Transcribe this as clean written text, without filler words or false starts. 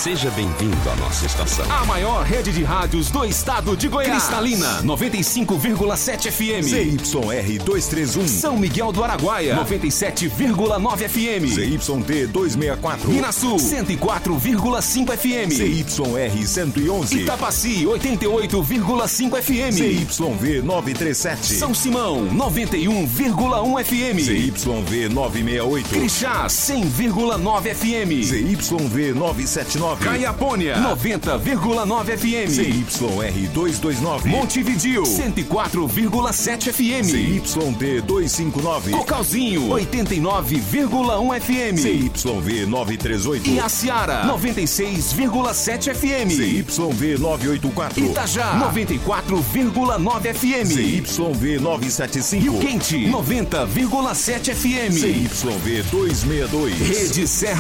Seja bem-vindo à nossa estação. A maior rede de rádios do estado de Goiás. Cristalina, 95,7 FM. ZYR 231. São Miguel do Araguaia, 97,9 FM. ZYD 264. Minasul, 104,5 FM. ZYR 111. Itapaci, 88,5 FM. ZYV 937. São Simão, 91,1 FM. ZYV 968. Crixás, 100,9 FM. ZYV 979. Caiapônia, 90,9 FM. ZYR 229. Montevidil, 104,7 FM. ZYD 259. Cocalzinho, 89,1 FM. ZYV 938. E a Seara, 96,7 FM. ZYV 984. Itajá, 94,9 FM. ZYV 975. Rio Quente, 90,7 FM. ZYV 262. Rede Serra